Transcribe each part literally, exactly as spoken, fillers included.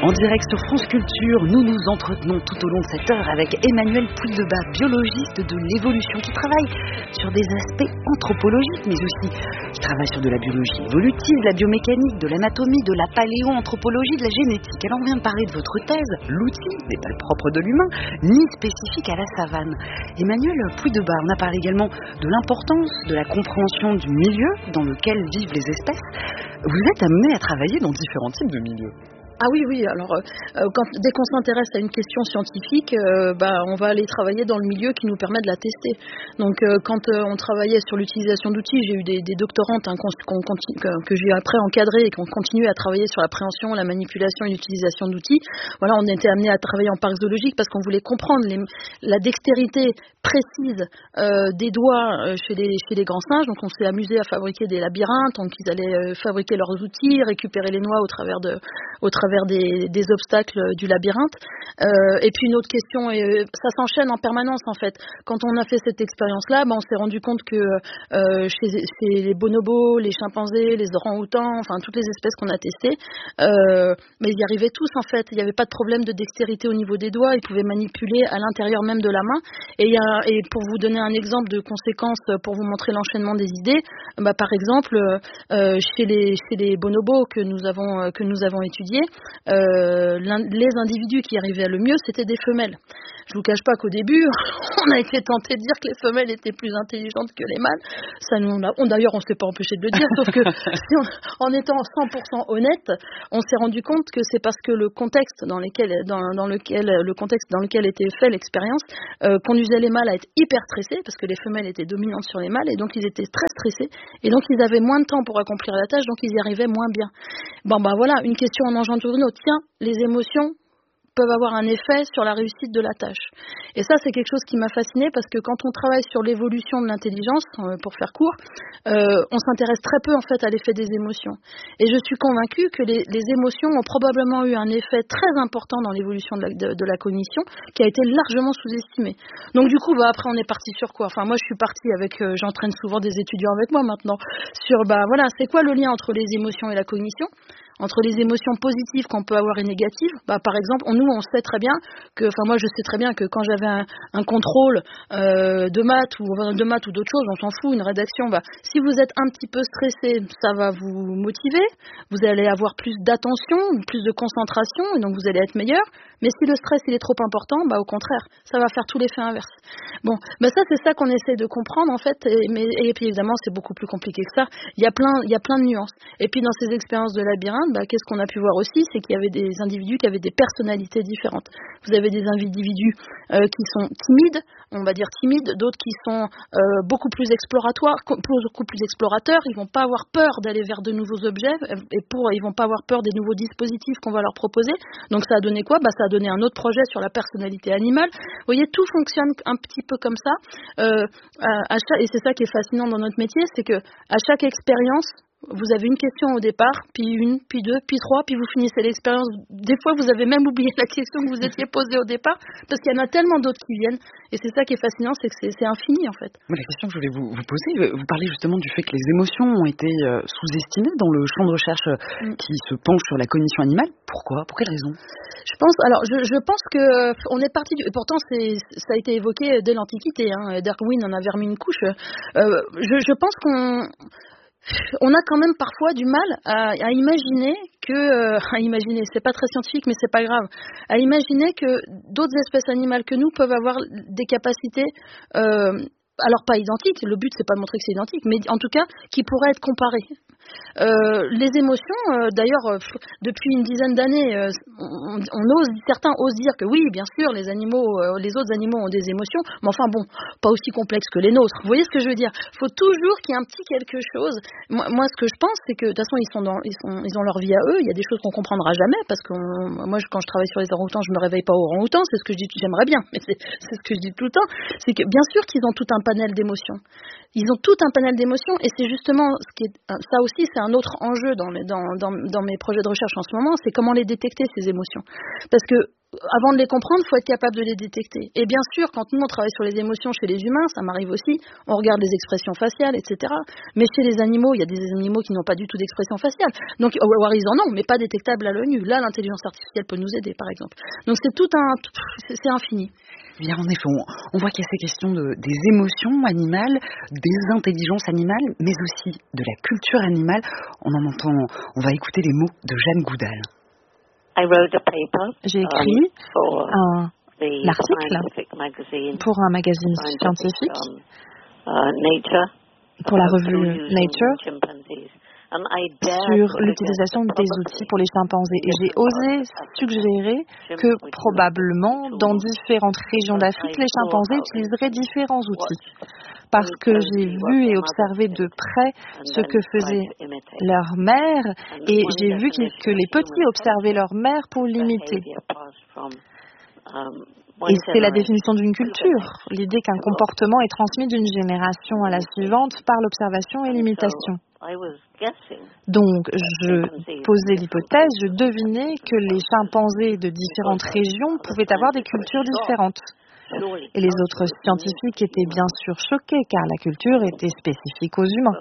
En direct sur France Culture, nous nous entretenons tout au long de cette heure avec Emmanuel Pouille-Debat, biologiste de l'évolution, qui travaille sur des aspects anthropologiques, mais aussi qui travaille sur de la biologie évolutive, de la biomécanique, de l'anatomie, de la paléoanthropologie, de la génétique. Alors on vient de parler de votre thèse. L'outil n'est pas le propre de l'humain, ni spécifique à la savane. Emmanuel Pouille-Debat, on a parlé également de l'importance de la compréhension du milieu dans lequel vivent les espèces. Vous êtes amené à travailler dans différents types de milieux. Ah oui, oui, alors euh, quand, dès qu'on s'intéresse à une question scientifique, euh, bah, on va aller travailler dans le milieu qui nous permet de la tester. Donc euh, quand euh, on travaillait sur l'utilisation d'outils, j'ai eu des, des doctorantes hein, qu'on, qu'on continue, que, que j'ai après encadrées et qui ont continué à travailler sur la préhension, la manipulation et l'utilisation d'outils. Voilà, on était amené à travailler en parc zoologique parce qu'on voulait comprendre les, la dextérité précise euh, des doigts euh, chez, les, chez les grands singes. Donc on s'est amusé à fabriquer des labyrinthes, donc ils allaient euh, fabriquer leurs outils, récupérer les noix au travers de... au travers des, des obstacles du labyrinthe. Euh, et puis une autre question, et ça s'enchaîne en permanence en fait. Quand on a fait cette expérience-là, ben, on s'est rendu compte que euh, chez, chez les bonobos, les chimpanzés, les orang-outans, enfin toutes les espèces qu'on a testées, euh, mais ils y arrivaient tous en fait. Il n'y avait pas de problème de dextérité au niveau des doigts, ils pouvaient manipuler à l'intérieur même de la main. Et, il y a, et pour vous donner un exemple de conséquence, pour vous montrer l'enchaînement des idées, bah, par exemple, euh, chez, les, chez les bonobos que nous avons, que nous avons étudiés, Euh, les individus qui arrivaient le mieux, c'était des femelles. Je vous cache pas qu'au début, on a été tenté de dire que les femelles étaient plus intelligentes que les mâles. Ça, nous, on a, on, d'ailleurs, on s'est pas empêché de le dire, sauf que si on, en étant cent pour cent honnête, on s'est rendu compte que c'est parce que le contexte dans lequel, dans, dans lequel, le contexte dans lequel était fait l'expérience, euh, conduisait les mâles à être hyper stressés, parce que les femelles étaient dominantes sur les mâles, et donc ils étaient très stressés, et donc ils avaient moins de temps pour accomplir la tâche, donc ils y arrivaient moins bien. Bon, bah voilà, une question en engendre une autre. Tiens, les émotions peuvent avoir un effet sur la réussite de la tâche. Et ça, c'est quelque chose qui m'a fascinée parce que quand on travaille sur l'évolution de l'intelligence, euh, pour faire court, euh, on s'intéresse très peu en fait à l'effet des émotions. Et je suis convaincue que les, les émotions ont probablement eu un effet très important dans l'évolution de la, de, de la cognition qui a été largement sous-estimé. Donc du coup, bah, après, on est parti sur quoi ? Enfin, moi, je suis partie avec, euh, j'entraîne souvent des étudiants avec moi maintenant, sur, bah voilà, c'est quoi le lien entre les émotions et la cognition ? Entre les émotions positives qu'on peut avoir et négatives, bah, par exemple, on, nous, on sait très bien que, enfin, moi, je sais très bien que quand j'avais un, un contrôle euh, de maths ou de maths ou d'autres choses, on s'en fout, une rédaction, bah, si vous êtes un petit peu stressé, ça va vous motiver, vous allez avoir plus d'attention, plus de concentration, et donc vous allez être meilleur. Mais si le stress il est trop important, bah, au contraire, ça va faire tout l'effet inverse. Bon, bah, ça, c'est ça qu'on essaie de comprendre, en fait, et, mais, et puis évidemment, c'est beaucoup plus compliqué que ça. Il y a plein, il y a plein de nuances. Et puis, dans ces expériences de labyrinthe, bah, qu'est-ce qu'on a pu voir aussi, c'est qu'il y avait des individus qui avaient des personnalités différentes. Vous avez des individus euh, qui sont timides, on va dire timides, d'autres qui sont euh, beaucoup plus exploratoires, beaucoup plus explorateurs. Ils vont pas avoir peur d'aller vers de nouveaux objets et pour, ils vont pas avoir peur des nouveaux dispositifs qu'on va leur proposer. Donc ça a donné quoi ? Bah, ça a donné un autre projet sur la personnalité animale. Vous voyez, tout fonctionne un petit peu comme ça. Euh, à, à chaque, et c'est ça qui est fascinant dans notre métier, c'est que à chaque expérience, vous avez une question au départ, puis une, puis deux, puis trois, puis vous finissez l'expérience. Des fois, vous avez même oublié la question que vous étiez posée au départ, parce qu'il y en a tellement d'autres qui viennent. Et c'est ça qui est fascinant, c'est que c'est, c'est infini, en fait. La question que je voulais vous, vous poser, vous parlez justement du fait que les émotions ont été euh, sous-estimées dans le champ de recherche euh, mm. qui se penche sur la cognition animale. Pourquoi ? Pour quelle raison ? Je pense, alors, je, je pense que euh, on est parti du, pourtant, c'est, ça a été évoqué dès l'Antiquité, hein, Darwin en avait remis une couche. Euh, je, je pense qu'on... On a quand même parfois du mal à, à imaginer que, euh, à imaginer, c'est pas très scientifique, mais c'est pas grave, à imaginer que d'autres espèces animales que nous peuvent avoir des capacités, euh, alors pas identiques, le but c'est pas de montrer que c'est identique, mais en tout cas qui pourraient être comparées. Euh, les émotions, euh, d'ailleurs, euh, depuis une dizaine d'années, euh, on, on ose, certains osent dire que oui, bien sûr, les animaux, euh, les autres animaux ont des émotions, mais enfin bon, pas aussi complexes que les nôtres. Vous voyez ce que je veux dire ? Il faut toujours qu'il y ait un petit quelque chose. Moi, moi, ce que je pense, c'est que de toute façon, ils sont dans, ils sont, ils ont leur vie à eux. Il y a des choses qu'on comprendra jamais, parce que moi, quand je travaille sur les orang-outans, je me réveille pas aux orang-outans. C'est ce que je dis. J'aimerais bien, mais c'est, c'est ce que je dis tout le temps. C'est que bien sûr qu'ils ont tout un panel d'émotions. Ils ont tout un panel d'émotions, et c'est justement ce qui est, ça aussi, c'est un autre enjeu dans mes, dans, dans, dans mes projets de recherche en ce moment, c'est comment les détecter, ces émotions. Parce que avant de les comprendre, il faut être capable de les détecter. Et bien sûr, quand nous, on travaille sur les émotions chez les humains, ça m'arrive aussi, on regarde les expressions faciales, et cetera. Mais chez les animaux, il y a des animaux qui n'ont pas du tout d'expression faciale. Donc, ou alors ils en ont, mais pas détectables à l'œil nu. Là, l'intelligence artificielle peut nous aider, par exemple. Donc, c'est tout un... c'est infini. Bien, en effet, on, on voit qu'il y a ces questions de, des émotions animales, des intelligences animales, mais aussi de la culture animale. On en entend, on va écouter les mots de Jeanne Goudal. J'ai écrit un article pour un magazine scientifique, pour la revue Nature, sur l'utilisation des outils pour les chimpanzés. Et j'ai osé suggérer que probablement, dans différentes régions d'Afrique, les chimpanzés utiliseraient différents outils. Parce que j'ai vu et observé de près ce que faisait leur mère, et j'ai vu que les petits observaient leur mère pour l'imiter. Et c'est la définition d'une culture, l'idée qu'un comportement est transmis d'une génération à la suivante par l'observation et l'imitation. Donc, je posais l'hypothèse, je devinais que les chimpanzés de différentes régions pouvaient avoir des cultures différentes. Et les autres scientifiques étaient bien sûr choqués, car la culture était spécifique aux humains.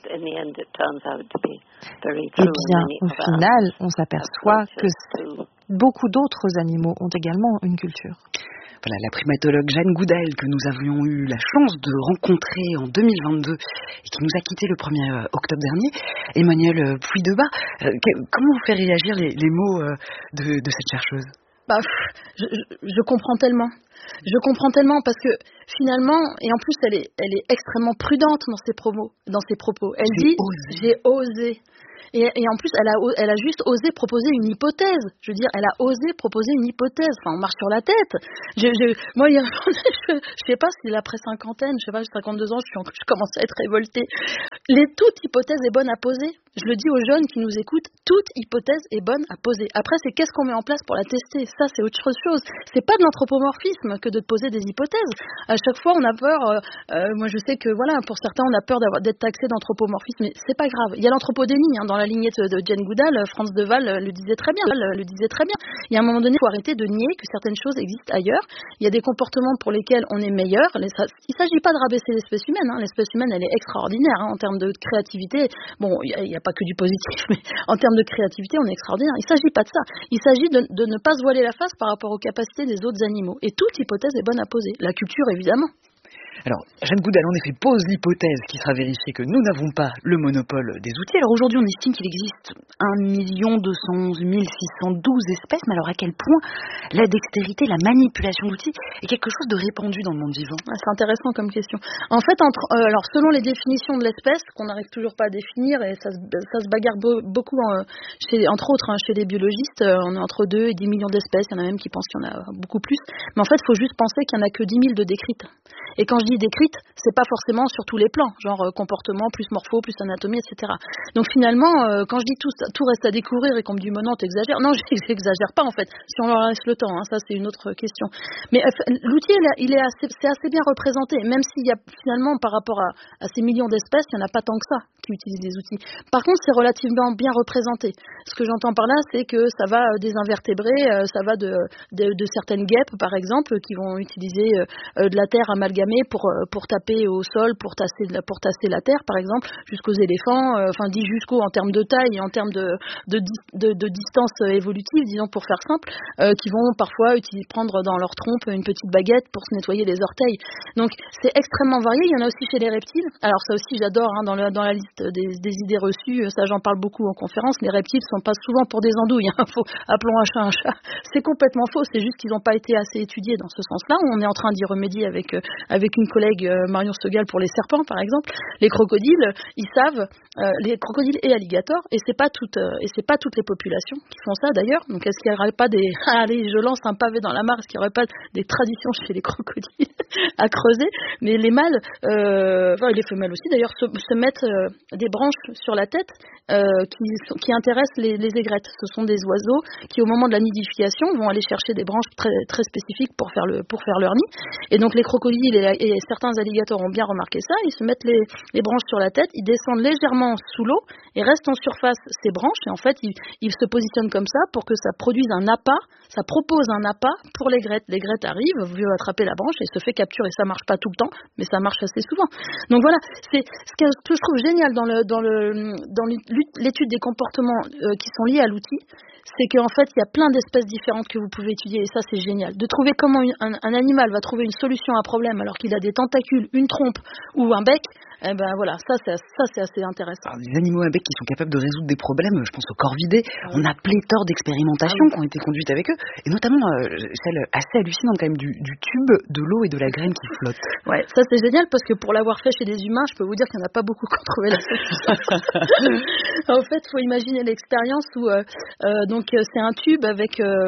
Eh bien, au final, on s'aperçoit que beaucoup d'autres animaux ont également une culture. Voilà, la primatologue Jeanne Goudal, que nous avions eu la chance de rencontrer en deux mille vingt-deux et qui nous a quittés le premier octobre dernier. Emmanuel Puydebas, euh, comment vous fait réagir les, les mots euh, de, de cette chercheuse? Bah, je, je, je comprends tellement. Je comprends tellement parce que finalement, et en plus elle est, elle est extrêmement prudente dans ses promos, dans ses propos. Elle j'ai dit, osé. j'ai osé. Et, et en plus, elle a, elle a juste osé proposer une hypothèse. Je veux dire, elle a osé proposer une hypothèse. Enfin, on marche sur la tête. Je, je, moi, il y a, je, je sais pas si après cinquantaine, je sais pas, j'ai cinquante-deux ans, je, suis en, je commence à être révoltée. Les, toute hypothèse est bonne à poser. Je le dis aux jeunes qui nous écoutent, toute hypothèse est bonne à poser. Après, c'est qu'est-ce qu'on met en place pour la tester. Ça, c'est autre chose. C'est pas de l'anthropomorphisme que de poser des hypothèses. À chaque fois, on a peur. Euh, euh, moi, je sais que voilà, pour certains, on a peur d'avoir, d'être taxé d'anthropomorphisme, mais c'est pas grave. Il y a l'anthropodémie hein, dans la lignée de, de Jane Goodall. Franz de Waal le disait très bien. Le disait très bien. Il y a un moment donné, il faut arrêter de nier que certaines choses existent ailleurs. Il y a des comportements pour lesquels on est meilleur. Les, ça, il ne s'agit pas de rabaisser l'espèce humaine. Hein. L'espèce humaine, elle est extraordinaire hein, en termes de créativité. Bon, il y a, a pas que du positif, mais en termes de créativité, on est extraordinaire. Il ne s'agit pas de ça. Il s'agit de, de ne pas se voiler la face par rapport aux capacités des autres animaux. Et toute hypothèse est bonne à poser. La culture, évidemment. Alors, Jeanne Goudal, en effet, pose l'hypothèse qui sera vérifiée que nous n'avons pas le monopole des outils. Alors aujourd'hui, on estime qu'il existe un million deux cent onze mille six cent douze espèces, mais alors à quel point la dextérité, la manipulation d'outils est quelque chose de répandu dans le monde vivant? Ah, c'est intéressant comme question. En fait, entre, euh, alors selon les définitions de l'espèce, qu'on n'arrive toujours pas à définir, et ça se, ça se bagarre beau, beaucoup, euh, chez, entre autres, hein, chez les biologistes, euh, on est entre deux et dix millions d'espèces, il y en a même qui pensent qu'il y en a beaucoup plus, mais en fait, il faut juste penser qu'il n'y en a que dix mille de décrites. Et quand je dis décrites, c'est pas forcément sur tous les plans, genre euh, comportement, plus morpho, plus anatomie, et cetera. Donc finalement, euh, quand je dis tout, tout reste à découvrir et qu'on me dit, mais non, t'exagères. Non, j'exagère pas en fait, si on leur laisse le temps, hein, ça c'est une autre question. Mais euh, l'outil, il est assez, c'est assez bien représenté, même s'il y a finalement, par rapport à, à ces millions d'espèces, il n'y en a pas tant que ça qui utilisent des outils. Par contre, c'est relativement bien représenté. Ce que j'entends par là, c'est que ça va des invertébrés, euh, ça va de, de, de certaines guêpes, par exemple, qui vont utiliser euh, de la terre amalgamée pour, pour taper au sol, pour tasser, pour tasser la terre, par exemple, jusqu'aux éléphants, euh, enfin dit jusqu'au en termes de taille et en termes de, de, de, de distance évolutive, disons pour faire simple, euh, qui vont parfois utiliser, prendre dans leur trompe une petite baguette pour se nettoyer les orteils. Donc c'est extrêmement varié. Il y en a aussi chez les reptiles. Alors ça aussi j'adore hein, dans, le, dans la liste des, des idées reçues, ça j'en parle beaucoup en conférence. Les reptiles sont pas souvent pour des andouilles. Hein. Faut, appelons un chat un chat. C'est complètement faux. C'est juste qu'ils n'ont pas été assez étudiés dans ce sens-là. On est en train d'y remédier avec euh, avec une collègue euh, Marion Segal pour les serpents par exemple. Les crocodiles, ils savent, euh, les crocodiles et alligators, et c'est pas toutes euh, et c'est pas toutes les populations qui font ça d'ailleurs. Donc est-ce qu'il n'y aurait pas des allez je lance un pavé dans la mare, est-ce qu'il n'y aurait pas des traditions chez les crocodiles à creuser? Mais les mâles, euh, enfin les femelles aussi d'ailleurs, se, se mettent euh, des branches sur la tête euh, qui, qui intéressent les, les aigrettes. Ce sont des oiseaux qui au moment de la nidification vont aller chercher des branches très, très spécifiques pour faire, le, pour faire leur nid. Et donc les crocodiles et, la, et et certains alligators ont bien remarqué ça, ils se mettent les, les branches sur la tête, ils descendent légèrement sous l'eau et restent en surface ces branches, et en fait, ils, ils se positionnent comme ça pour que ça produise un appât, ça propose un appât pour les grettes. Les grettes arrivent, veulent attraper la branche et se fait capturer. Ça marche pas tout le temps, mais ça marche assez souvent. Donc voilà, c'est ce que je trouve génial dans, le, dans, le, dans l'étude des comportements euh, qui sont liés à l'outil, c'est qu'en fait, il y a plein d'espèces différentes que vous pouvez étudier, et ça, c'est génial. De trouver comment une, un, un animal va trouver une solution à un problème alors qu'il a des tentacules, une trompe ou un bec, eh ben voilà, ça, c'est, ça, c'est assez intéressant. Alors, des animaux à bec qui sont capables de résoudre des problèmes, je pense aux corvidés, oui. On a pléthore d'expérimentations ah oui. qui ont été conduites avec eux, et notamment euh, celle assez hallucinante quand même du, du tube, de l'eau et de la graine qui flotte. Ouais, ça c'est génial parce que pour l'avoir fait chez des humains, je peux vous dire qu'il n'y en a pas beaucoup qui ont trouvé la solution. En fait, il faut imaginer l'expérience où euh, euh, donc c'est un tube avec euh,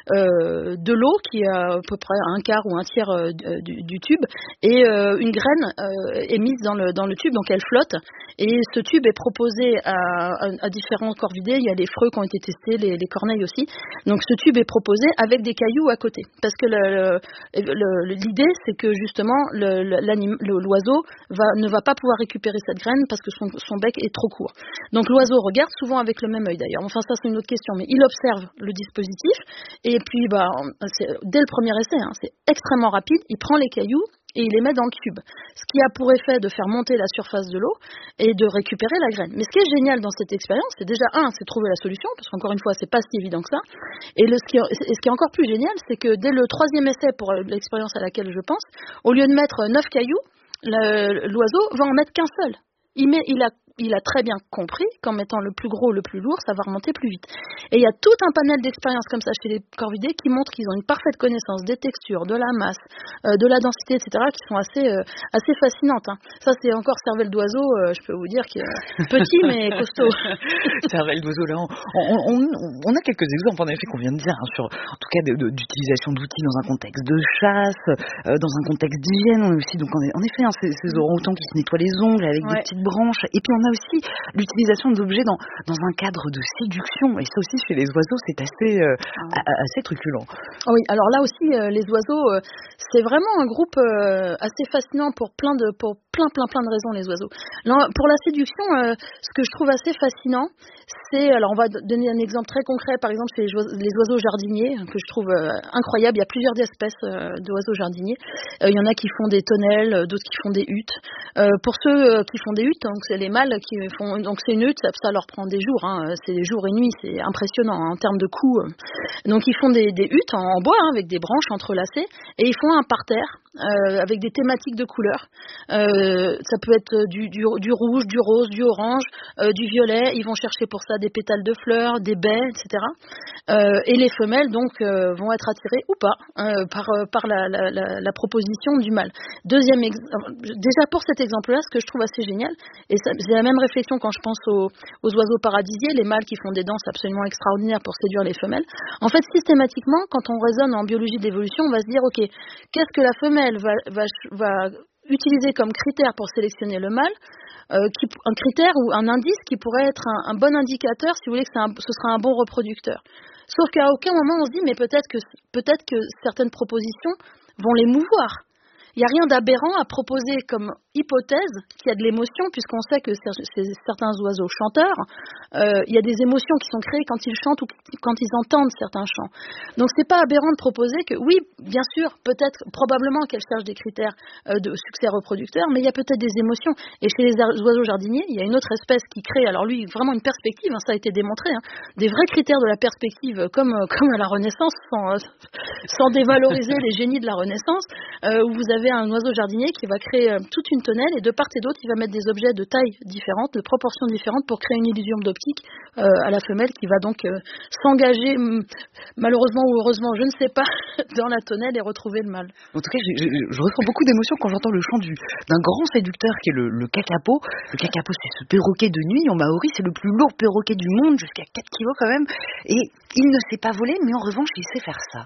euh, de l'eau qui est à peu près un quart ou un tiers euh, du, du tube, et euh, une graine euh, est mise dans le dans le tube, donc elle flotte, et ce tube est proposé à, à, à différents corvidés. Il y a les freux qui ont été testés, les, les corneilles aussi. Donc ce tube est proposé avec des cailloux à côté, parce que le, le, le, l'idée c'est que justement le, le, l'oiseau va, ne va pas pouvoir récupérer cette graine parce que son, son bec est trop court. Donc l'oiseau regarde souvent avec le même œil d'ailleurs. Enfin ça c'est une autre question, mais il observe le dispositif et puis bah c'est, dès le premier essai, hein, c'est extrêmement rapide. Il prend les cailloux et il les met dans le tube, ce qui a pour effet de faire monter la surface de l'eau et de récupérer la graine. Mais ce qui est génial dans cette expérience, c'est déjà, un, c'est trouver la solution, parce qu'encore une fois, c'est pas si évident que ça, et, le, ce, qui est, et ce qui est encore plus génial, c'est que dès le troisième essai, pour l'expérience à laquelle je pense, au lieu de mettre neuf cailloux, le, l'oiseau va en mettre qu'un seul. Il, met, il, a, il a très bien compris qu'en mettant le plus gros, le plus lourd, ça va remonter plus vite. Et il y a tout un panel d'expériences comme ça chez les corvidés qui montrent qu'ils ont une parfaite connaissance des textures, de la masse, euh, de la densité, et cetera, qui sont assez, euh, assez fascinantes. Hein. Ça, c'est encore cervelle d'oiseau, euh, je peux vous dire, qui est petit mais costaud. Cervelle d'oiseau, là, on, on, on, on a quelques exemples, en effet, qu'on vient de dire, hein, sur, en tout cas, de, de, d'utilisation d'outils dans un contexte de chasse, euh, dans un contexte d'hygiène. On a aussi, donc, en effet, hein, ces, ces orang-outans qui se nettoient les ongles avec ouais. des petites branches. Et puis, on a aussi l'utilisation d'objets dans, dans un cadre de séduction. Et ça aussi, chez les oiseaux, c'est assez, euh, ah. assez truculent. Oui, alors là aussi, euh, les oiseaux, euh, c'est vraiment un groupe euh, assez fascinant pour plein de, pour plein, plein, plein de raisons, les oiseaux. Alors, pour la séduction, euh, ce que je trouve assez fascinant, c'est, alors on va donner un exemple très concret, par exemple, c'est les oiseaux, les oiseaux jardiniers, que je trouve euh, incroyable. Il y a plusieurs espèces euh, d'oiseaux jardiniers. Euh, il y en a qui font des tonnelles, d'autres qui font des huttes. Euh, pour ceux euh, qui font des huttes, donc c'est les mâles qui font, donc c'est une hutte, ça, ça leur prend des jours, hein, c'est des jours et nuits, c'est impressionnant hein, en termes de coût. Donc ils font des, des huttes en, en bois, hein, avec des branches entrelacées, et ils font un parterre euh, avec des thématiques de couleurs. Euh, ça peut être du, du, du rouge, du rose, du orange, euh, du violet. Ils vont chercher pour ça des pétales de fleurs, des baies, et cetera. Euh, et les femelles donc euh, vont être attirées ou pas euh, par, par la, la, la, la proposition du mâle. Deuxième ex- déjà pour cet exemple-là, ce que je trouve assez génial, et ça, c'est la même réflexion quand je pense aux, aux oiseaux paradisiers, les mâles qui font des danses absolument extraordinaires pour séduire les femelles. En fait, systématiquement, quand on raisonne en biologie d'évolution, on va se dire, ok, qu'est-ce que la femelle va, va, va utiliser comme critère pour sélectionner le mâle, euh, qui, un critère ou un indice qui pourrait être un, un bon indicateur, si vous voulez, que c'est un, ce sera un bon reproducteur. Sauf qu'à aucun moment on se dit, mais peut-être que, peut-être que certaines propositions vont les mouvoir. Il n'y a rien d'aberrant à proposer comme hypothèse qu'il y a de l'émotion, puisqu'on sait que certains oiseaux chanteurs, euh, il y a des émotions qui sont créées quand ils chantent ou quand ils entendent certains chants. Donc c'est pas aberrant de proposer que, oui, bien sûr, peut-être, probablement qu'elles cherchent des critères euh, de succès reproducteur, mais il y a peut-être des émotions. Et chez les oiseaux jardiniers, il y a une autre espèce qui crée, alors lui, vraiment une perspective, hein, ça a été démontré, hein, des vrais critères de la perspective, comme, comme à la Renaissance, sans, sans dévaloriser les génies de la Renaissance, euh, où vous avez un oiseau jardinier qui va créer euh, toute une tonnelle, et de part et d'autre, il va mettre des objets de taille différentes, de proportions différentes, pour créer une illusion d'optique euh, à la femelle qui va donc euh, s'engager, m- malheureusement ou heureusement, je ne sais pas, dans la tonnelle et retrouver le mâle. En tout cas, je, je, je ressens beaucoup d'émotions quand j'entends le chant du, d'un grand séducteur qui est le, le kakapo. Le kakapo, c'est ce perroquet de nuit. En maori, c'est le plus lourd perroquet du monde, jusqu'à quatre kilos quand même. Et il ne sait pas voler, mais en revanche, il sait faire ça.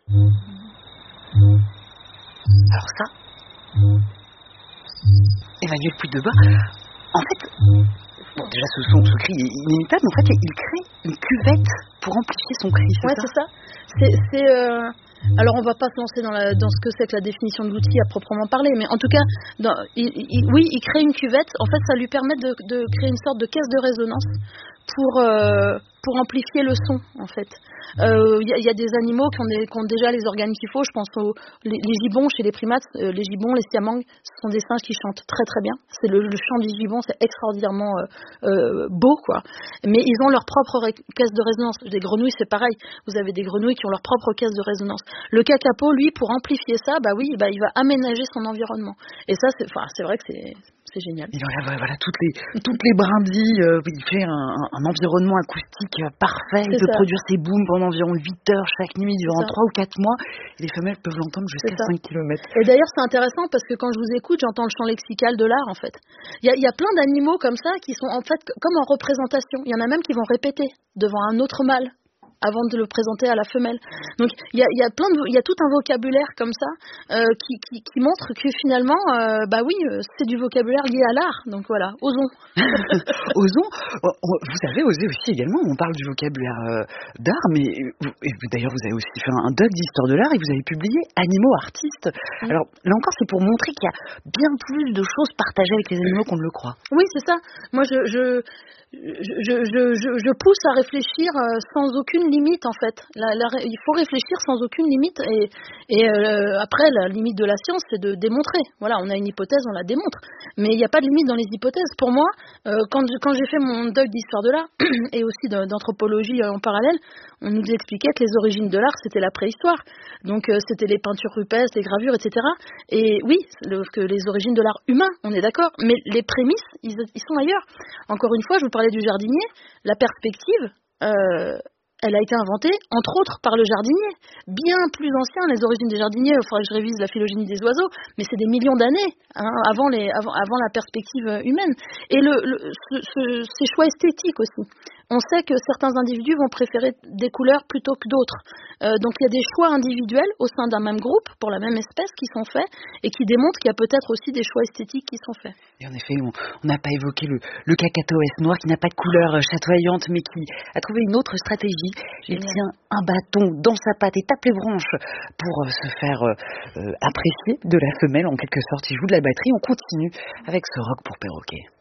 Alors ça, Emmanuel Puydeba, en fait, bon, déjà ce son, ce cri est inimitable, mais en fait, il crée une cuvette pour amplifier son cri, c'est ouais, ça? c'est ça. C'est, c'est, euh, Alors on va pas se lancer dans, la, dans ce que c'est que la définition de l'outil à proprement parler, mais en tout cas, dans, il, il, oui, il crée une cuvette. En fait, ça lui permet de, de créer une sorte de caisse de résonance pour euh, pour amplifier le son, en fait. Il euh, y, y a des animaux qui ont, des, qui ont déjà les organes qu'il faut. Je pense aux les, les gibbons chez les primates. Euh, les gibbons, les siamangs, ce sont des singes qui chantent très très bien. C'est le, le chant du gibbon, c'est extraordinairement euh, euh, beau, quoi. Mais ils ont leur propre ré- caisse de résonance. Des grenouilles, c'est pareil. Vous avez des grenouilles qui ont leur propre caisse de résonance. Le kakapo, lui, pour amplifier ça, bah oui, bah il va aménager son environnement. Et ça, c'est, enfin, c'est vrai que c'est C'est génial. Il enlève voilà, toutes, les, toutes les brindilles, euh, il fait un, un environnement acoustique parfait, c'est il peut ça. Produire ses booms pendant environ huit heures chaque nuit durant trois ou quatre mois, et les femelles peuvent l'entendre jusqu'à cinq kilomètres. Et d'ailleurs c'est intéressant parce que quand je vous écoute, j'entends le chant lexical de l'art en fait. Il y a, il y a plein d'animaux comme ça qui sont en fait comme en représentation, il y en a même qui vont répéter devant un autre mâle avant de le présenter à la femelle. Donc il y a, y a plein de, il y a tout un vocabulaire comme ça euh, qui, qui, qui montre que finalement, euh, bah oui, c'est du vocabulaire lié à l'art. Donc voilà, osons. Osons. Vous avez osé aussi également. On parle du vocabulaire euh, d'art, mais et d'ailleurs vous avez aussi fait un, un doc d'histoire de l'art et vous avez publié Animaux artistes. Mmh. Alors là encore, c'est pour montrer qu'il y a bien plus de choses partagées avec les animaux qu'on ne le croit. Oui, c'est ça. Moi, je, je Je, je, je, je pousse à réfléchir sans aucune limite en fait. La, la, il faut réfléchir sans aucune limite et, et euh, après la limite de la science c'est de démontrer. Voilà, on a une hypothèse, on la démontre. Mais il n'y a pas de limite dans les hypothèses. Pour moi, euh, quand, quand j'ai fait mon doc d'histoire de l'art et aussi d'anthropologie en parallèle, on nous expliquait que les origines de l'art c'était la préhistoire. Donc euh, c'était les peintures rupestres, les gravures, et cetera. Et oui, le, que les origines de l'art humain, on est d'accord. Mais les prémices, ils, ils sont ailleurs. Encore une fois, je vous parlais du jardinier, la perspective, euh, elle a été inventée, entre autres, par le jardinier. Bien plus ancien, les origines des jardiniers, il faudrait que je révise la phylogénie des oiseaux, mais c'est des millions d'années hein, avant, les, avant, avant la perspective humaine. Et le, le, ce, ce, ces choix esthétiques aussi. On sait que certains individus vont préférer des couleurs plutôt que d'autres. Euh, donc il y a des choix individuels au sein d'un même groupe, pour la même espèce, qui sont faits, et qui démontrent qu'il y a peut-être aussi des choix esthétiques qui sont faits. Et en effet, on n'a pas évoqué le, le cacatoès noir qui n'a pas de couleur chatoyante, mais qui a trouvé une autre stratégie. Il tient un bâton dans sa patte et tape les branches pour euh, se faire euh, apprécier de la femelle en quelque sorte. Il joue de la batterie. On continue avec ce rock pour perroquet.